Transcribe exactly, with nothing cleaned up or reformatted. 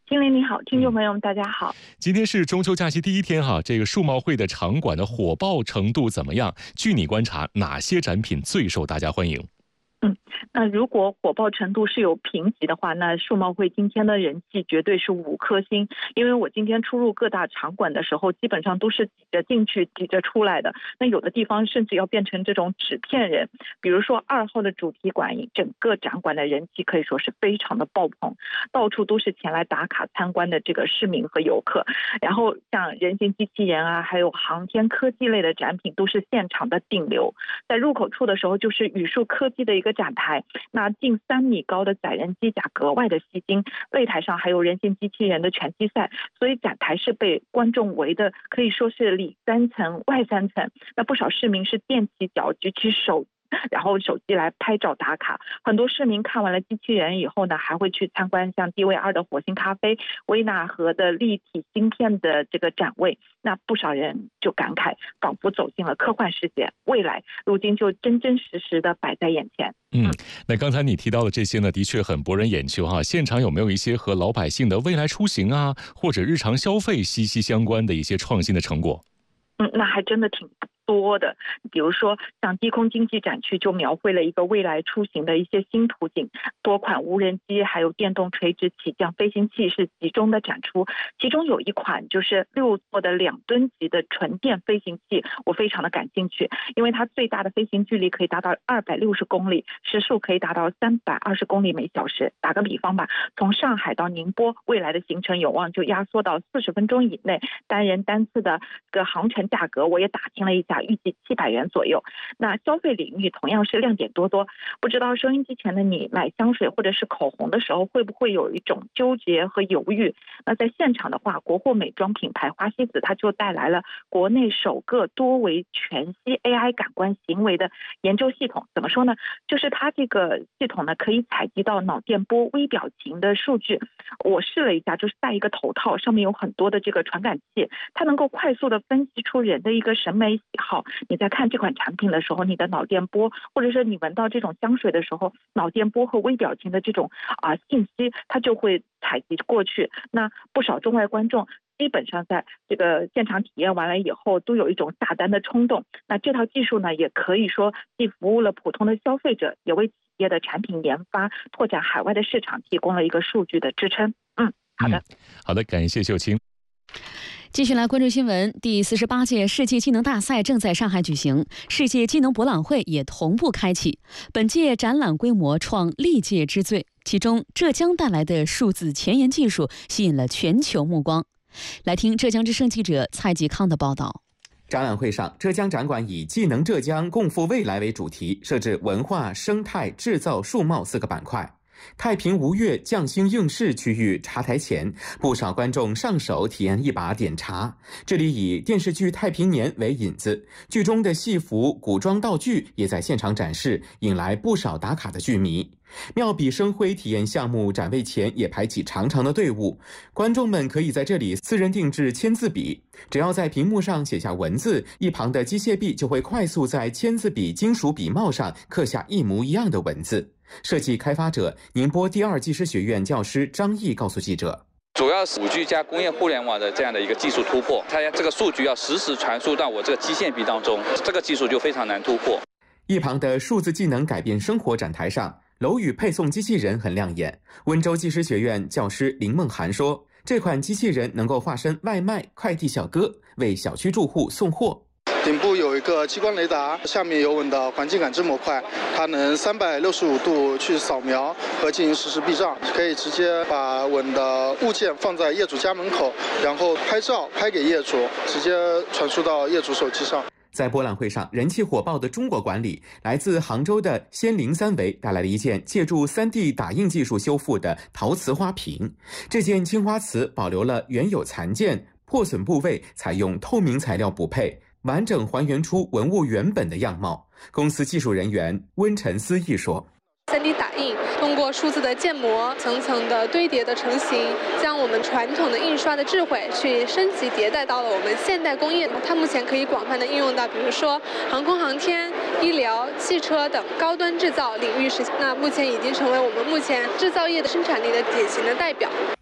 金玲你好，听众朋友们大家好。 今天是中秋假期第一天哈，这个世贸会的场馆的火爆程度怎么样？据你观察，哪些展品最受大家欢迎？ 嗯，那如果火爆程度是有评级的话，那世贸会今天的人气绝对是五颗星。因为我今天出入各大场馆的时候，基本上都是挤着进去、挤着出来的。那有的地方甚至要变成这种纸片人。比如说二号的主题馆，整个展馆的人气可以说是非常的爆棚，到处都是前来打卡参观的这个市民和游客。然后像人形机器人啊，还有航天科技类的展品都是现场的顶流。在入口处的时候，就是宇树科技的一个展台，那近三米高的载人机甲格外的吸睛，擂台上还有人形机器人的拳击赛，所以展台是被观众围的可以说是里三层外三层。那不少市民是踮起脚举起手，然后手机来拍照打卡。很多市民看完了机器人以后呢，还会去参观像 D V R 的火星咖啡、微纳河的立体芯片的这个展位。那不少人就感慨，仿佛走进了科幻世界，未来如今就真真实实的摆在眼前。 嗯，那刚才你提到的这些呢，的确很博人眼球哈。现场有没有一些和老百姓的未来出行啊，或者日常消费息息相关的一些创新的成果？ 嗯，那还真的挺多的。比如说像低空经济展区就描绘了一个未来出行的一些新途径，多款无人机还有电动垂直起降飞行器是集中的展出。其中有一款就是六座的两吨级的纯电飞行器，我非常的感兴趣，因为它最大的飞行距离可以达到二百六十公里，时速可以达到三百二十公里每小时。打个比方吧，从上海到宁波，未来的行程有望就压缩到四十分钟以内，单人单次的这个航程价格我也打听了一下，预计七百元左右。那消费领域同样是亮点多多，不知道收音机前的你买香水或者是口红的时候会不会有一种纠结和犹豫？那在现场的话，国货美妆品牌花西子它就带来了国内首个多维全息 A I 感官行为的研究系统。怎么说呢？就是它这个系统呢可以采集到脑电波、微表情的数据。我试了一下，就是戴一个头套，上面有很多的这个传感器，它能够快速的分析出人的一个审美喜好。你在看这款产品的时候，你的脑电波，或者是你闻到这种香水的时候，脑电波和微表情的这种啊、呃、信息，它就会采集过去。那不少中外观众基本上在这个现场体验完了以后，都有一种下单的冲动。那这套技术呢，也可以说既服务了普通的消费者，也为企业的产品研发、拓展海外的市场提供了一个数据的支撑。嗯，好的， 嗯、好的，感谢秀清。 继续来关注新闻。第四十八届世界技能大赛正在上海举行，世界技能博览会也同步开启。本届展览规模创历届之最，其中浙江带来的数字前沿技术吸引了全球目光。来听浙江之声记者蔡继康的报道。 展览会上，浙江展馆以“技能浙江，共赴未来”为主题，设置文化、生态、制造、数贸四个板块。太平吴越匠兴应试区域茶台前，不少观众上手体验一把点茶。这里以电视剧《太平年》为引子，剧中的戏服、古装道具也在现场展示，引来不少打卡的剧迷。妙笔生辉体验项目展位前也排起长长的队伍，观众们可以在这里私人定制签字笔，只要在屏幕上写下文字，一旁的机械臂就会快速在签字笔金属笔帽上刻下一模一样的文字。设计开发者宁波第二技师学院教师张毅告诉记者， 主要是 五 G 加工业互联网的这样的一个技术突破，它这个数据要实时传输到我这个机械臂当中，这个技术就非常难突破。 一旁的数字技能改变生活展台上，楼宇配送机器人很亮眼。温州技师学院教师林梦涵说，这款机器人能够化身外卖快递小哥，为小区住户送货。 顶部有一个激光雷达，下面有我们的环境感知模块，它能三百六十五度去扫描和进行实时避障，可以直接把我们的物件放在业主家门口，然后拍照拍给业主，直接传输到业主手机上。 在博览会上，人气火爆的中国馆里，来自杭州的仙灵三维带来了一件借助 三 D 打印技术修复的陶瓷花瓶。这件青花瓷保留了原有残件，破损部位采用透明材料补配，完整还原出文物原本的样貌。公司技术人员温晨思义说， 三 D 打印通过数字的建模，层层的堆叠的成型，将我们传统的印刷的智慧去升级迭代到了我们现代工业。它目前可以广泛的应用到，比如说航空航天、医疗、汽车等高端制造领域实现。那目前已经成为我们目前制造业的生产力的典型的代表。